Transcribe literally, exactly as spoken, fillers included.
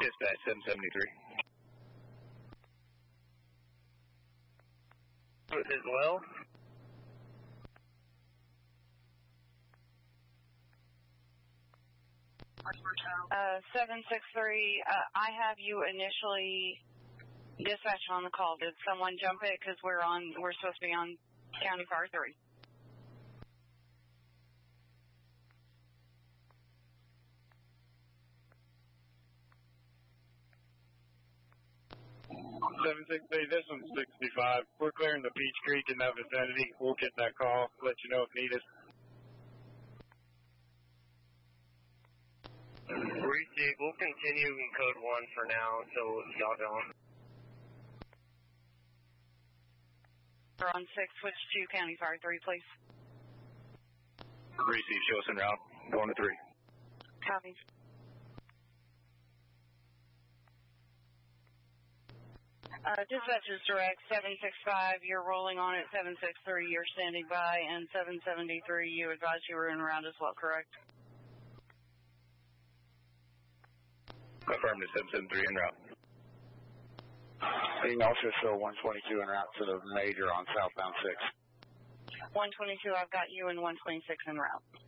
Dispatch seven seventy-three. As well. Uh, seven six three, uh, I have you initially dispatched on the call. Did someone jump it? Because we're on, we're supposed to be on County Fire three. seven six three, this one's sixty-five. We're clearing the Peach Creek in that vicinity. We'll get that call, let you know if needed. Receive. We'll continue in code one for now until y'all don't. We're on six, switch to County Fire three, please. Receive, show us en route. Going to three. Copy. Uh, dispatch is direct, seven six five, you're rolling on at seven six three, you're standing by, and seven seventy-three, you advised you were in route as well, correct? Affirmative, seven seven three en route. You can also show one twenty-two en route to the major on southbound six. one twenty-two, I've got you, and one twenty-six en route.